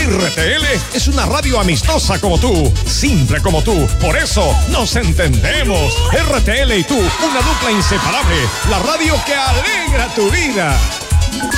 RTL es una radio amistosa como tú, simple como tú, por eso nos entendemos. RTL y tú, una dupla inseparable, la radio que alegra tu vida.